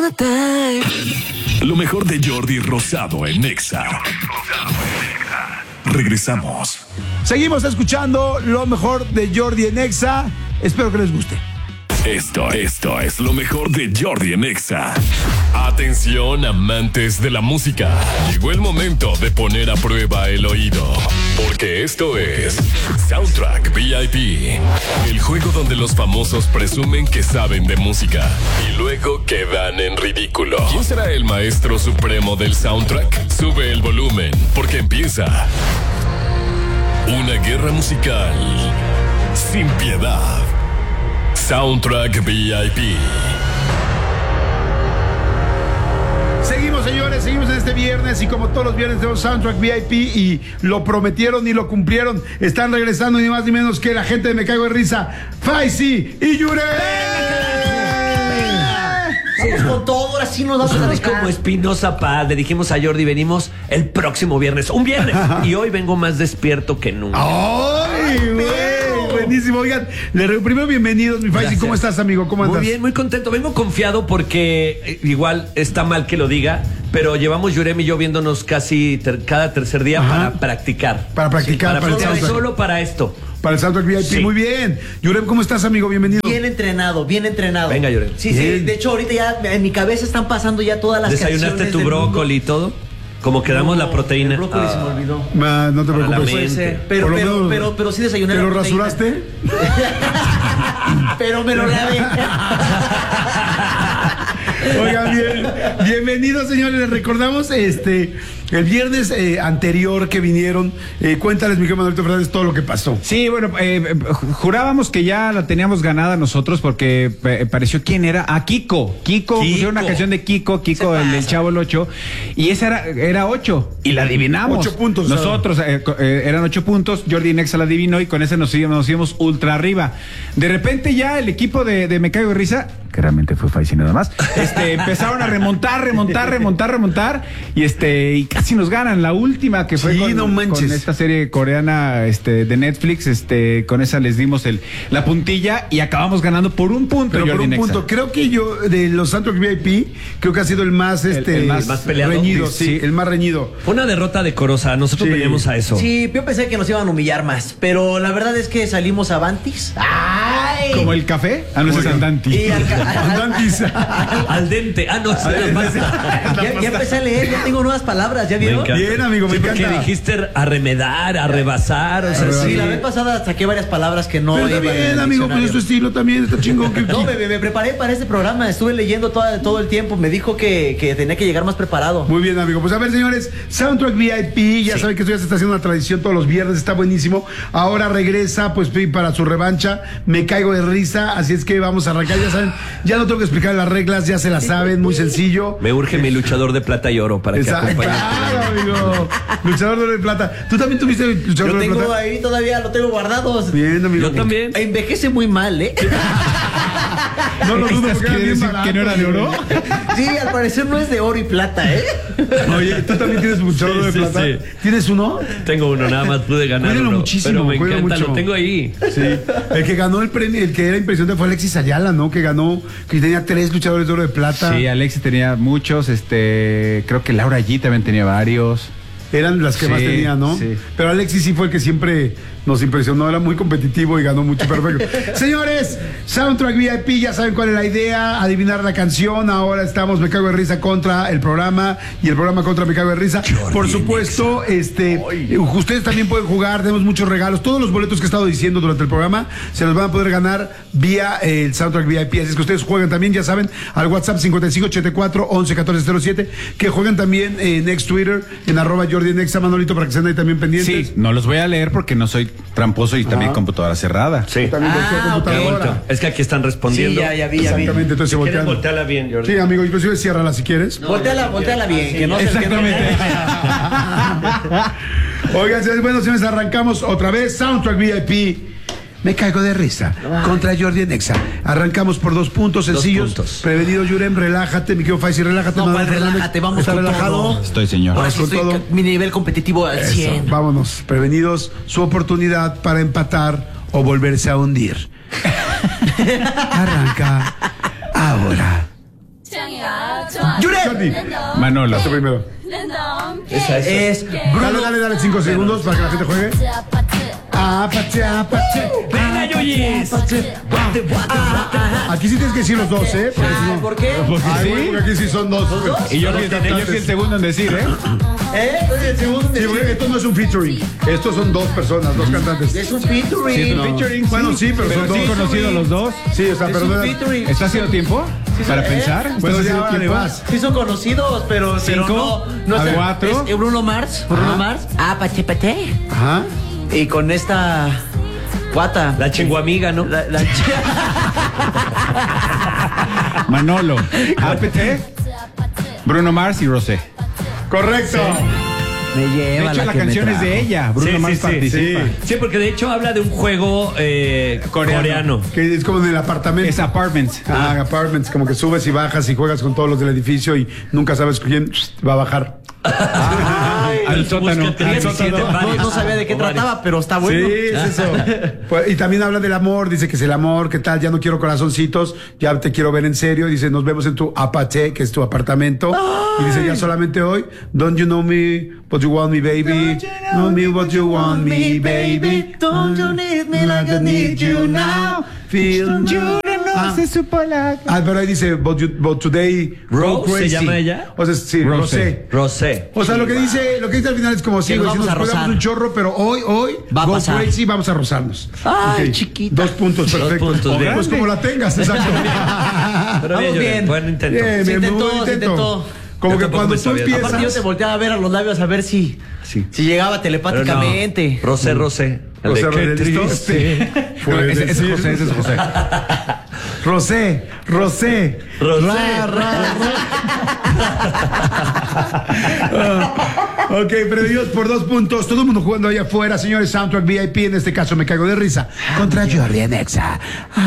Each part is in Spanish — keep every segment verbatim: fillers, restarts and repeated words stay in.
wanna die. Lo mejor de Jordi Rosado en Nexa. Regresamos. Seguimos escuchando lo mejor de Jordi en Nexa. Espero que les guste. Esto, esto es lo mejor de Jordi en Nexa. Atención, amantes de la música. Llegó el momento de poner a prueba el oído. Porque esto es Soundtrack V I P. El juego donde los famosos presumen que saben de música y luego quedan en ridículo. ¿Quién será el maestro supremo del soundtrack? Sube el volumen, porque empieza una guerra musical sin piedad. Soundtrack V I P. Seguimos, señores, seguimos en este viernes y como todos los viernes tenemos Soundtrack V I P y lo prometieron y lo cumplieron. Están regresando ni más ni menos que la gente de Me Caigo de Risa, Faisy y Yure. Vamos con todo, ahora sí nos vamos a Nosotros dejar. como Espinosa Paz le dijimos a Jordi, venimos el próximo viernes, un viernes, y hoy vengo más despierto que nunca. ¡Ay, güey! Buenísimo, oigan, le re- primero bienvenidos, mi Faisy. Gracias. ¿Cómo estás, amigo? ¿Cómo andas? Muy bien, muy contento. Vengo confiado porque eh, igual está mal que lo diga, pero llevamos Yurem y yo viéndonos casi ter- cada tercer día Ajá. para practicar. Para practicar, para para el practicar soundtrack. solo para esto. Para el Soundtrack V I P, Sí. muy bien. Yurem, ¿cómo estás, amigo? Bienvenido. Bien entrenado, bien entrenado. Venga, Yurem. Sí, Bien. sí, de hecho ahorita ya en mi cabeza están pasando ya todas las ¿Desayunaste canciones tu del brócoli y todo? Como que damos No, la proteína. El brócoli se me Ah. olvidó. Ma, no te Para la preocupes. mente. Puede ser, pero, Por lo pero, menos- pero, pero sí desayuné ¿Te la lo proteína. rasuraste? Pero me lo lavé. Oigan, bien, bienvenidos, señores. Les recordamos este el viernes eh, anterior que vinieron. Eh, cuéntales, Miguel Manuel Fernández, todo lo que pasó. Sí, bueno, eh, jurábamos que ya la teníamos ganada nosotros porque eh, pareció quién era. Ah, Kiko. Kiko, Kiko. pusieron una canción de Kiko, Kiko, el del Chavo el Ocho. Y esa era, era ocho. Y la adivinamos. Ocho puntos, Nosotros, eh, co- eh, eran ocho puntos. Jordi Nexa la adivinó y con ese nos íbamos, nos íbamos ultra arriba. De repente ya el equipo de, de Me Caigo de Risa, que realmente fue Faisy nada más, este, empezaron a remontar, remontar, remontar, remontar. Y este, y casi nos ganan. La última que fue Sí, con, no manches. con esta serie coreana este, de Netflix, este, con esa les dimos el, la puntilla y acabamos ganando por un punto. Pero por Jordi un Nexa. punto, creo que yo, de los Soundtrack V I P, creo que ha sido el más, este, el más- el más peleado. reñido, sí, Sí. el más reñido. Fue una derrota decorosa. Nosotros Sí. veníamos a eso. Sí, yo pensé que nos iban a humillar más, pero la verdad es que salimos avantis. ¡Ay! Como el café. Ah, no, ese es Andanti. Y al ca- Andantis. Al dente. Ah, no, esa es la pasta. ya, ya empecé a leer, ya tengo nuevas palabras, ¿ya Me vieron? encanta. Bien, amigo, me Sí, porque encanta. dijiste arremedar, arrebasar, o sea, Arrebasar. Sí, sí. la vez pasada saqué varias palabras que no Pero está iban en bien, el amigo, pues es tu diccionario. estilo también, está chingón. Que, No, me, me- me preparé para este programa, estuve leyendo toda- todo el tiempo, me dijo que, que tenía que llegar más preparado. Muy bien, amigo. Pues a ver, señores, Soundtrack V I P, ya saben que esto ya se está haciendo una tradición todos los viernes, está buenísimo. Ahora regresa, pues, para su revancha, Me Caigo de Risa, así es que vamos a arrancar, ya saben, ya no tengo que explicar las reglas, ya se las saben, muy sencillo. Me urge mi luchador de plata y oro para que Exacto, acompañe. claro, amigo. Luchador de oro de plata. ¿Tú también tuviste luchador Yo de oro de tengo plata? ahí todavía, lo tengo guardados. Bien, amigo. Yo también. Envejece muy mal, ¿eh? No lo dudo, porque era ¿Quiere bien decir barato, que no era de oro? Sí, al parecer no es de oro y plata, ¿eh? Oye, ¿tú también tienes luchador Sí, de sí, plata? sí. ¿Tienes uno? Tengo uno, nada más pude ganar Cuídalo uno. muchísimo, pero me cuídalo encanta, mucho. lo tengo ahí. Sí. El que ganó el premio, el que era impresionante fue Alexis Ayala, ¿no? Que ganó, que tenía tres luchadores de oro de plata. Sí, Alexis tenía muchos, este, creo que Laura G también tenía varios. Eran las que Sí, más tenía, ¿no? sí. Pero Alexis sí fue el que siempre nos impresionó, era muy competitivo y ganó mucho, perfecto. Señores, Soundtrack V I P, ya saben cuál es la idea, adivinar la canción. Ahora estamos Me Cago de Risa contra el programa y el programa contra Me Cago de Risa. Por supuesto, este, ustedes también pueden jugar, tenemos muchos regalos. Todos los boletos que he estado diciendo durante el programa se los van a poder ganar vía el Soundtrack V I P. Así es que ustedes juegan también, ya saben, al WhatsApp cincuenta y cinco ochenta y cuatro once catorce cero siete, que jueguen también en ex Twitter, en arroba Jordi Nexa, Manolito, para que estén ahí también pendientes. Sí, no los voy a leer porque no soy tramposo y también Ajá. computadora cerrada. Sí. También Ah, voltea ok. computadora. Es que aquí están respondiendo. Sí, ya, ya vi, ya vi. Exactamente, entonces se Si quieres, voltean. volteala bien, Jordi. Sí, amigo, inclusive ciérrala si quieres. Volteala, volteala bien, que no se Exactamente. Oigan, señores, bueno, señores, arrancamos otra vez. Soundtrack V I P. Me Caigo de Risa contra Jordi Nexa. Arrancamos por dos puntos Dos sencillos. puntos. Prevenido, Yurem, relájate. Mi querido Faisy, relájate. No, Manuel pues, Fernández, relájate, vamos ¿está con relajado? todo. Estoy, señor. Ahora sí Vamos con estoy todo. ca- mi nivel competitivo al Eso, cien. vámonos. Prevenidos, su oportunidad para empatar o volverse a hundir. Arranca ahora. Jordi. Manolo. Tú primero. Esa, esa. Es Dale, Bruno. dale, dale cinco segundos para que la gente juegue. Apache, apache. Venga, Yuyis. Aquí sí tienes que decir los dos, ¿eh? Porque si no- ¿Por qué? Ay, güey, porque aquí sí son dos. Y yo fui el- yo fui el segundo en decir, ¿eh? ¿Eh? Entonces, el segundo Sí, porque esto no es un featuring. Estos son dos personas, dos cantantes. es un featuring. Sí, es un No. featuring. Bueno, sí, pero son sí dos. conocidos los dos. Sí, o sea, Es pero un no era- featuring. ¿Está haciendo tiempo para ¿eh? pensar? Bueno, ¿Estás ya haciendo ahora le tiempo? vas. Sí son conocidos, pero, pero Cinco, no, no a sé, cuatro. es Bruno Mars, Bruno Ajá. Mars. Ah, pache, pache. Ajá. Y con esta guata. La chinguamiga, ¿no? La, la Manolo, A P T, Bruno Mars y Rosé. Correcto. me De lleva hecho, la que me canción es de trajo. ella. Bruno Sí, Mars sí, sí, participa. sí. Sí, porque de hecho habla de un juego eh, Coreano. coreano. Que es como en el apartamento. Es Apartments. Ah, apartments, como que subes y bajas y juegas con todos los del edificio y nunca sabes quién va a bajar. Al sótano. Búscate Al diecisiete sótano. No, varios. no sabía de qué O varios. trataba, pero está bueno. Sí, es eso. Pues, y también habla del amor, dice que es el amor, ¿qué tal? Ya no quiero corazoncitos, ya te quiero ver en serio. Dice, nos vemos en tu apache, que es tu apartamento. Y dice, ya solamente hoy, don't you know me, what you want me, baby. Know me, what you want me, baby. Don't you need me like I need you now. Feel you. Ah. Se supo la... Ah, pero ahí dice, but, you, but today, go Rose, ¿se crazy. llama ella? O sea, sí, Rosé. Rosé. Rosé. O sea, lo que dice, lo que dice al final es como si, Que nos güey, si vamos nos a cuidamos rozar. un chorro, pero hoy, hoy, Va a go pasar. crazy, vamos a rozarnos. Ay, Ok. chiquita. Dos puntos, perfecto. puntos, bien. Pues como la tengas, exacto. Pero bien, Vamos Yuri, bien. buen intento. Bien, Se bien, intentó, muy buen se intento. intentó. Como Yo que tampoco cuando me tú sabía. empiezas. Aparte yo te volteaba a ver a los labios a ver si, Sí. si llegaba Pero no. telepáticamente. Rosé, Rosé. El Rosé, de qué Rosé, ¿listo? triste. Fue No, ese, ese es decir- José, ese es José. Rosé, Rosé. Rosé. Ra, ra, ra. Ah, ok, premios por dos puntos. Todo el mundo jugando allá afuera, señores. Soundtrack V I P, en este caso me cago de risa. Contra Jordi en Exa.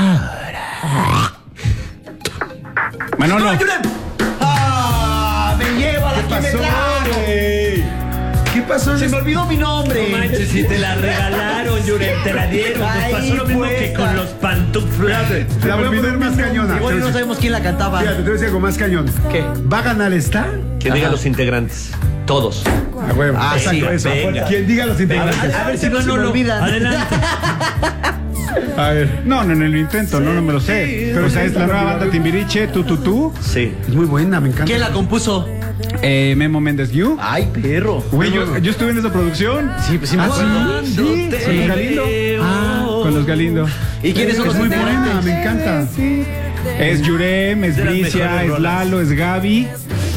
Manolo. ¡Ah! ¡Me lleva la que me trajo! ¿Qué pasó? Se me olvidó mi nombre. No manches, si te la regalaron, Yurem, te la dieron. Nos Ay, pasó lo mismo puesta. que con los pantuflas. La voy a poner más cañona. Igual no sabemos quién la cantaba. Fíjate, te voy a decir algo más cañón. ¿Qué? ¿Va a ganar esta? Que diga los integrantes. Todos. A huevo. Ah, Exacto, sí, eso. venga. Quien diga los integrantes. A ver si no, se no me lo olvidan. Adelante. A ver. No, no, en el intento, no, no me lo sé. Pero o sea, es la nueva banda Timbiriche, tú, tú, tú. Sí. Es muy buena, me encanta. ¿Quién la compuso? Eh, Memo Méndez You. Ay, perro. Güey, yo, yo estuve en esa producción. Sí, pues sí me Ah, acuerdo. sí, sí, con los Galindo. Ah, con los Galindo. ¿Y quiénes son Es los muy buena, integrantes? me encanta. Es Yurem, es De las Bricia, mejores es rolas. Lalo, es Gaby.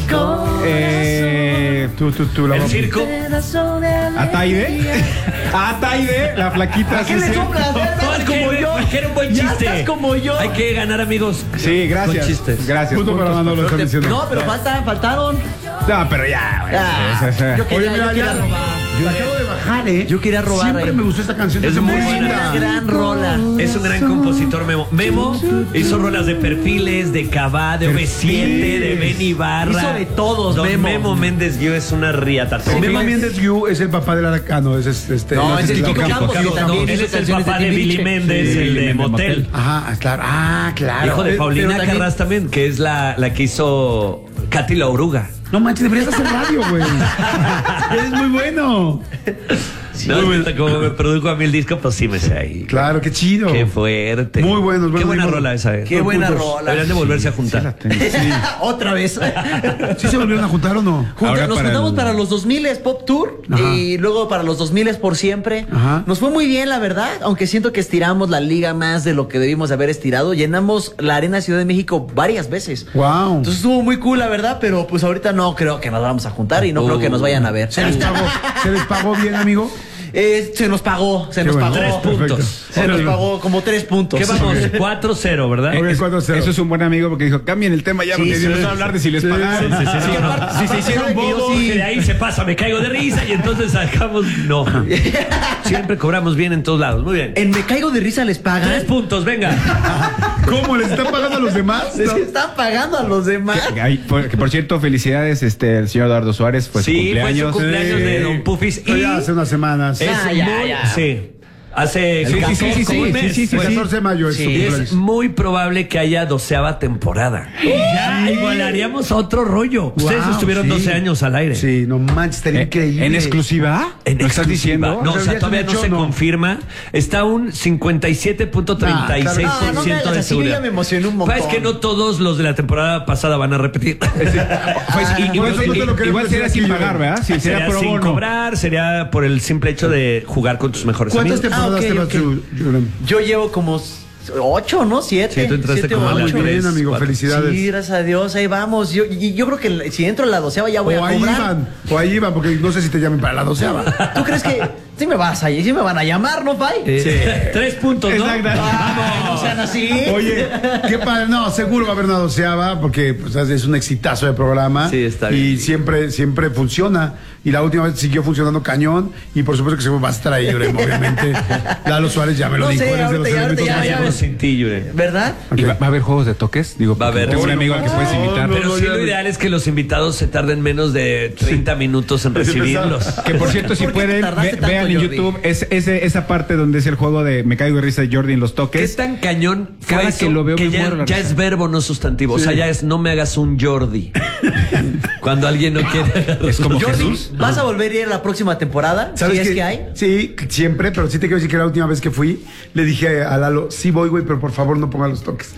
Eh, Tú, tú, tú. La El vamos- circo. Ataide. Ataide, la flaquita. ¿A qué sí, le sí. soplas? Ya estás Porque, como yo. porque era un buen Ya chiste. estás como yo. Hay que ganar, amigos. Sí, gracias. Con chistes. Gracias. Punto para Puntos. Manolo, está diciendo. No, pero faltan, faltaron. No, pero ya, güey. Ah, Sí, sí, sí. yo quería, Oye, mira, yo quería ya- robar. Yo acabo de bajar, ¿eh? Yo quería robar Siempre ahí. me gustó esta canción. Es Es muy muy buena. linda. Una gran rola. Es un gran compositor, Memo. Memo hizo rolas de Perfiles, de Cabá, de O V siete, de Benny Ibarra. Hizo de todos, Don Memo. Memo Méndez Dio es una riata. Memo Méndez Yu es el papá del Aracano. Es este. este- No, es ese es el- Kiko Campos. Campos, que también él hizo es el canciones papá de Billy Timbiriche. Méndez, Sí, el Billy de Méndez Motel. Motel. Ajá, claro. Ah, claro. Hijo de Eh, Paulina pero también- Carras también, que es la, la que hizo Katy la Oruga. No manches, deberías hacer radio, güey. Eres muy bueno. No, neta, como me produjo a mí el disco, pues sí me sé ahí. Claro, qué chido. Qué fuerte. Muy buenos, Qué buenos buena ritmos. rola esa, eh. Qué buena puntos. rola. Deberían de volverse a juntar. Otra vez. ¿Sí se volvieron a juntar o no? Junta- Ahora nos para juntamos el- para los dos mil Pop Tour Ajá. y luego para los dos mil por siempre. Ajá. Nos fue muy bien, la verdad, aunque siento que estiramos la liga más de lo que debimos haber estirado. Llenamos la Arena Ciudad de México varias veces. Wow. Entonces estuvo muy cool, la verdad, pero pues ahorita no creo que nos vamos a juntar y no creo que nos vayan a ver. ¿Se les pagó, ¿se les pagó bien, amigo? Eh, se nos pagó, se Qué nos bueno. pagó. Tres puntos. Perfecto. Se nos pagó como tres puntos. ¿Qué vamos? cuatro cero, ¿verdad? Ok, Es- cuatro cero. eso es un buen amigo porque dijo, cambien el tema ya, Sí, porque sí, empezó sí. a hablar de si les Sí, pagaron. sí, sí, sí, Sí, no. aparte, si se hicieron ¿Sabe que yo bobos. sí? Que de ahí se pasa, me caigo de risa y entonces sacamos. No. Siempre cobramos bien en todos lados. Muy bien. En Me Caigo de Risa les pagan. Tres puntos, venga. ¿Cómo? ¿Les están pagando a los demás? Les están pagando a los demás. Ay, por, que por cierto, felicidades, este, el señor Eduardo Suárez, fue su Sí, fue cumpleaños. su cumpleaños de Don Pufis. Pero Y ya hace unas semanas. es Ah, ya, muy- ya. Sí. Hace Sí, sí, sí, sí, como un sí, mes. sí, sí, sí, Pues, catorce de mayo es su y cumpleaños. es muy probable que haya doceava temporada. Ya igualaríamos a otro rollo. Ustedes Wow, estuvieron sí. doce años al aire. Sí, no manches, estaría Eh, increíble. ¿En exclusiva? En ¿Lo estás exclusiva. diciendo? No, o Pero sea, ya todavía es un no hecho, se ¿no? confirma. Está un cincuenta y siete punto treinta y seis Ah, por no me ciento hagas de así, yo seguridad. ya me emocioné un montón. Es que no todos los de la temporada pasada van a repetir. Pues, y- igual, eso no te lo i- queremos igual sería decir sin aquí, pagar, yo. ¿verdad? Sí, sería Sería pro sin bono. cobrar, sería por el simple hecho de jugar con tus mejores ¿Cuántas amigos. temporadas Ah, ok, te vas ok. tú, Yurem? Yo llevo como ocho, ¿no? Siete. Sí, tú entraste siete como o a la Muy ocho. tres, bien, amigo, cuatro. felicidades. Sí, gracias a Dios, ahí vamos. Yo, y yo creo que si entro en la doceava ya voy O a ahí cobrar. iban, o ahí iban, porque no sé si te llamen para la doceava. ¿Tú crees que sí me vas a sí me van a llamar, no, Pai? Eh, Tres puntos, ¿no? Exacto. Ay, no sean así. Oye, qué padre, no, seguro va a haber una doceava, porque pues, es un exitazo de programa. Sí, está Y bien. siempre, siempre funciona. Y la última vez siguió funcionando cañón. Y por supuesto que se va a estar ahí, Yurem, obviamente. Lalo Suárez ya me lo No dijo, sé, eres de los ahorita ya, elementos ahorita más ya, ya Vamos sin ti, Yure. ¿Verdad? ¿Y va, va a haber juegos de toques? Digo, Va a haber. tengo un Bueno, amigo al que puedes no, invitar. no, Pero sí ya- lo ideal es que los invitados se tarden menos de treinta minutos en recibirlos. Que por cierto, si ¿Por qué pueden, tardaste ve- tanto, vean en Jordi? YouTube es, ese- esa parte donde es el juego de Me Caigo de Risa de Jordi en los ¿Qué toques. es tan cañón fue Cada eso que lo veo me ya, muero la ya risa. es verbo, no sustantivo? O sea, ya es no me hagas un Jordi. Cuando alguien no quiere. Es como Jordi, Jesús. ¿vas a volver a ir a la próxima temporada? ¿Sabes Si es qué? que hay. Sí, siempre, pero sí te quiero decir que la última vez que fui, le dije a Lalo, sí voy, güey, pero por favor no ponga los toques.